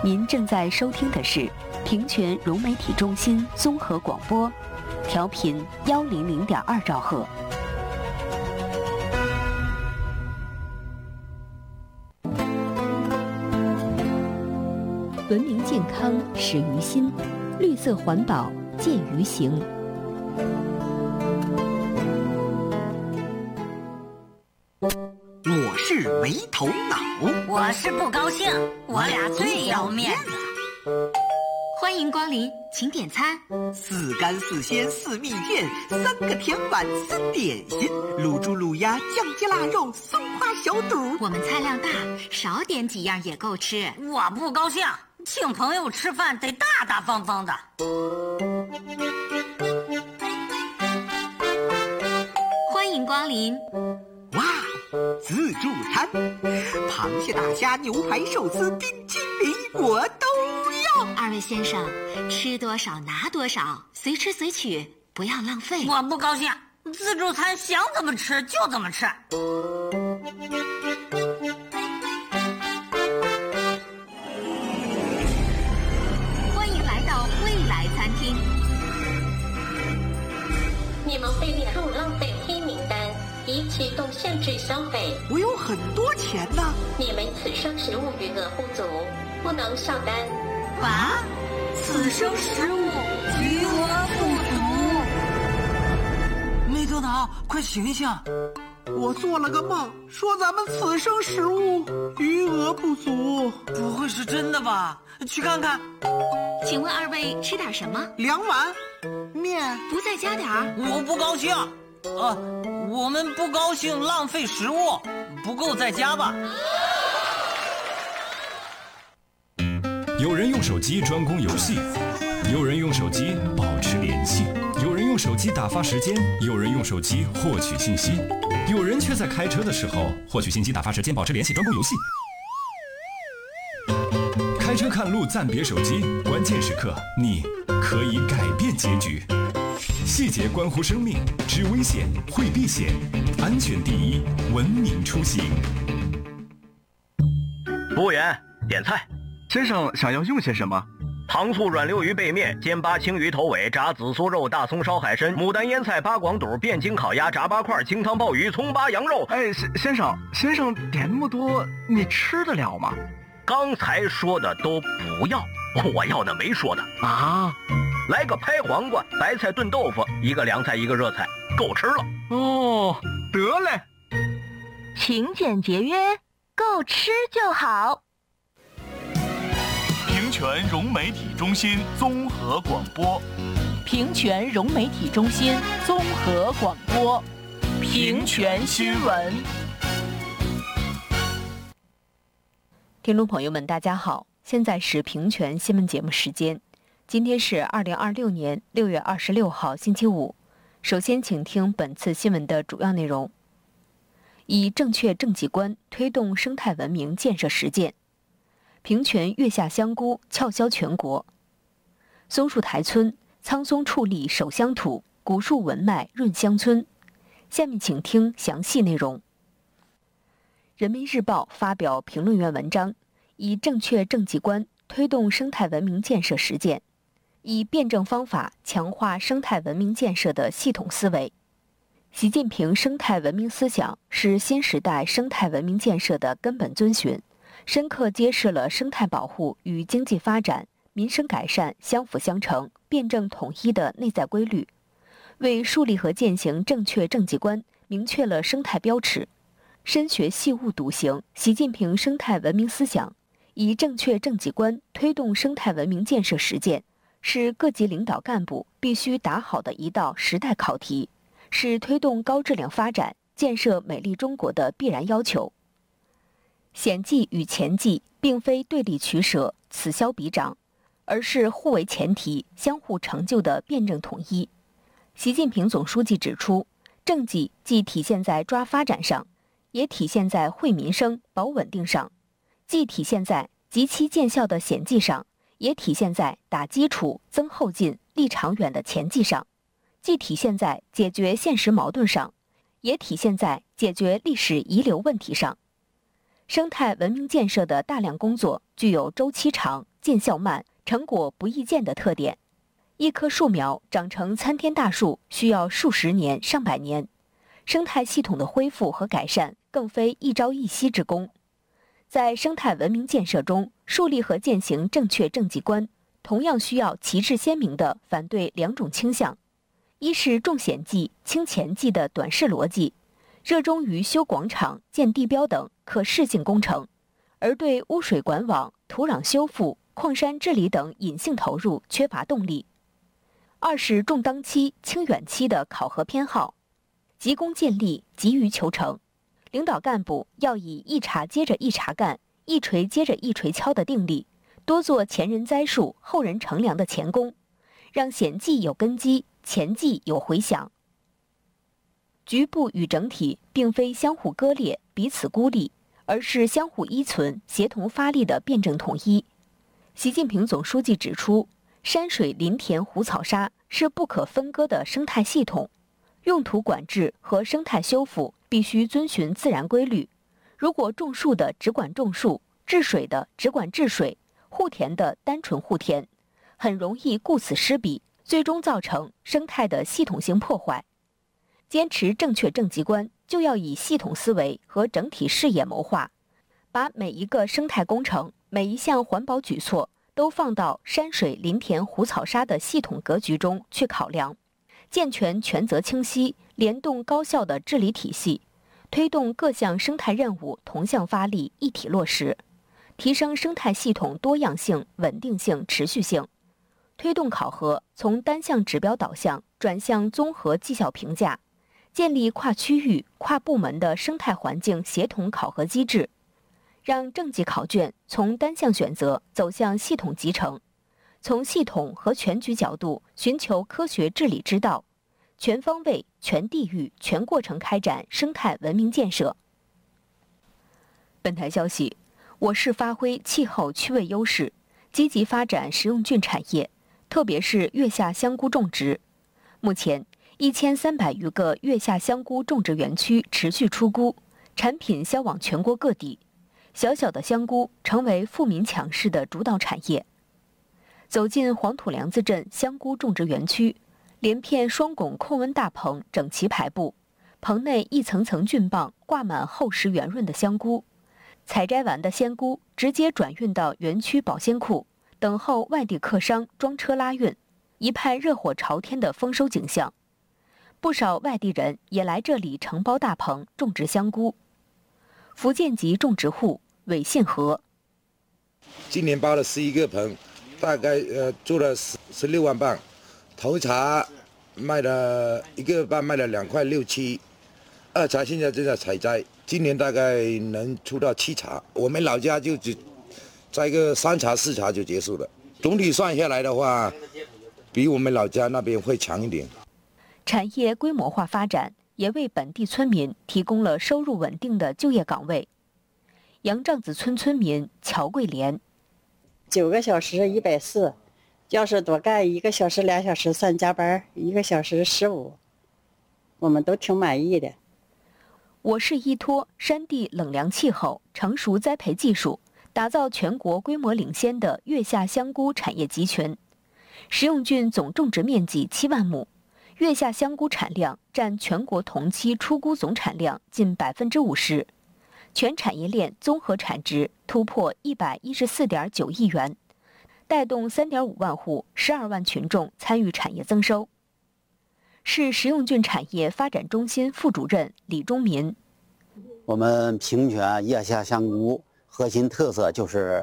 您正在收听的是平泉融媒体中心综合广播，调频100.2兆赫。文明健康始于心，绿色环保见于行。 我是没头脑， 我是不高兴，我俩最要面子。 欢迎光临，请点餐。 4干4鲜4蜜饯，3个甜碗3点心，卤猪卤鸭酱鸡腊肉松花小肚。 我们菜量大，少点几样也够吃。 我不高兴，请朋友吃饭得大大方方的。 欢迎光临。 哇，自助餐，螃蟹、大虾、牛排、寿司、冰淇淋，我都要。 二位先生，吃多少拿多少，随吃随取，不要浪费。 我不高兴，自助餐想怎么吃就怎么吃。 欢迎来到未来餐厅。 你们被列入浪费黑名单，已启动限制消费。 我有很多钱呢。 你们此生食物余额不足，不能上单。 啊？此生食物余额不足。 没头脑，快醒醒！ 我做了个梦，说咱们此生食物余额不足。 不会是真的吧？去看看。 请问二位吃点什么 ？2碗面。 不再加点儿？ 我不高兴。我们不高兴浪费食物，不够再加吧。 有人用手机专攻游戏，有人用手机保持联系，有人用手机打发时间，有人用手机获取信息，有人却在开车的时候获取信息、打发时间、保持联系、专攻游戏。开车看路暂别手机，关键时刻你可以改变结局。细节关乎生命，知危险会避险，安全第一，文明出行。 服务员，点菜。 先生想要用些什么？ 糖醋软溜鱼背面、煎巴青鱼头尾、炸紫苏肉、大葱烧海参、牡丹腌菜、八广肚、变筋烤鸭、炸八块、清汤鲍鱼、葱巴羊肉。 先生点那么多，你吃得了吗？ 刚才说的都不要，我要的没说的啊。 来个拍黄瓜、白菜炖豆腐，一个凉菜一个热菜，够吃了。 哦，得嘞。 勤俭节约，够吃就好。 平泉融媒体中心综合广播， 平泉融媒体中心综合广播，平泉新闻。 听众朋友们，大家好，现在是平泉新闻节目时间。今天是2026年6月26号星期五。首先请听本次新闻的主要内容。以正确政绩观推动生态文明建设实践。平泉月下香菇翘销全国。松树台村苍松矗立守乡土，古树文脉润乡村。下面请听详细内容。人民日报发表评论员文章，以正确政绩观推动生态文明建设实践，以辩证方法强化生态文明建设的系统思维。习近平生态文明思想是新时代生态文明建设的根本遵循，深刻揭示了生态保护与经济发展、民生改善相辅相成、辩证统一的内在规律，为树立和践行正确政绩观明确了生态标尺。深学细悟笃行习近平生态文明思想，以正确政绩观推动生态文明建设实践，是各级领导干部必须答好的一道时代考题，是推动高质量发展、建设美丽中国的必然要求。险记与前记并非对立取舍、此消彼长，而是互为前提、相互成就的辩证统一。习近平总书记指出，政绩既体现在抓发展上，也体现在惠民生、保稳定上；既体现在极其见效的险记上，也体现在打基础、增后劲、立长远的前记上；既体现在解决现实矛盾上，也体现在解决历史遗留问题上。 生态文明建设的大量工作具有周期长、见效慢、成果不易见的特点。一棵树苗长成参天大树需要数十年、上百年，生态系统的恢复和改善更非一朝一夕之功。在生态文明建设中，树立和践行正确政绩观，同样需要旗帜鲜明地反对两种倾向：一是重显绩、轻前绩的短视逻辑，热衷于修广场、建地标等可视性工程，而对污水管网、土壤修复、矿山治理等隐性投入缺乏动力；二是重当期、轻远期的考核偏好，急功近利、急于求成。领导干部要以一茬接着一茬干、一锤接着一锤敲的定力，多做前人栽树、后人乘凉的前功，让显绩有根基，前绩有回响。局部与整体并非相互割裂、彼此孤立，而是相互依存、协同发力的辩证统一。习近平总书记指出，山水林田湖草沙是不可分割的生态系统，用途管制和生态修复必须遵循自然规律。如果种树的只管种树，治水的只管治水，护田的单纯护田，很容易顾此失彼，最终造成生态的系统性破坏。坚持正确政绩观，就要以系统思维和整体视野谋划，把每一个生态工程、每一项环保举措都放到山水林田湖草沙的系统格局中去考量，健全权责清晰、联动高效的治理体系，推动各项生态任务同向发力、一体落实，提升生态系统多样性、稳定性、持续性，推动考核从单项指标导向转向综合绩效评价，建立跨区域、跨部门的生态环境协同考核机制，让政绩考卷从单项选择走向系统集成，从系统和全局角度寻求科学治理之道，全方位、全地域、全过程开展生态文明建设。本台消息，我市发挥气候区位优势，积极发展食用菌产业，特别是月下香菇种植。目前，1300余个月下香菇种植园区持续出菇，产品销往全国各地。小小的香菇成为富民强势的主导产业。走进黄土梁子镇香菇种植园区，连片双拱控温大棚整齐排布，棚内一层层菌棒挂满厚实圆润的香菇。采摘完的鲜菇直接转运到园区保鲜库，等候外地客商装车拉运，一派热火朝天的丰收景象。不少外地人也来这里承包大棚种植香菇。福建籍种植户韦信和， 今年包了11个棚，大概做了16万磅，头茬卖了1个半，卖了2块6、7，二茬现在正在采摘，今年大概能出到7茬。我们老家就只摘个3茬4茬就结束了，总体算下来的话，比我们老家那边会强一点。 产业规模化发展也为本地村民提供了收入稳定的就业岗位。杨帐子村村民乔桂莲 ，9个小时140，要是多干1个小时2小时算加班，1个小时15，我们都挺满意的。 我市依托山地冷凉气候、成熟栽培技术，打造全国规模领先的月下香菇产业集群。食用菌总种植面积7万亩，月下香菇产量占全国同期出菇总产量近50%，全产业链综合产值突破114.9亿元，带动3.5万户、12万群众参与产业增收。市食用菌产业发展中心副主任李忠民， 我们平泉月下香菇核心特色就是